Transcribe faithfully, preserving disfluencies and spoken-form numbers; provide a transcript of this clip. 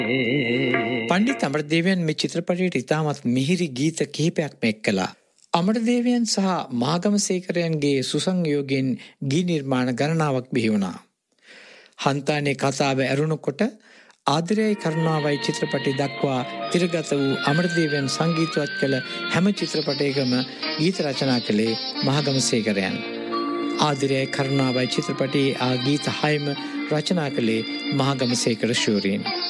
පණ්ඩිත අමරදේවයන් මේ චිත්‍රපටයට ඉතාමත් මිහිරි ගීත කිහිපයක්ම එක් කළා. අමරදේවයන් සහ මහගමසේකරයන්ගේ සුසංයෝගයෙන් ගී නිර්මාණ ගණනාවක් බිහි වුණා. හන්තානේ කතාව ඇරුණකොට ආදරයයි කරුණාවයි චිත්‍රපටය දක්වා තිරගත වූ අමරදේවයන් සංගීතවත් කළ හැම චිත්‍රපටයකම ගීත රචනා කළේ මහගමසේකරයන්. ආදරයයි කරුණාවයි චිත්‍රපටයේ ආ ගීත හයම රචනා කළේ මහගමසේකර ශූරීන්.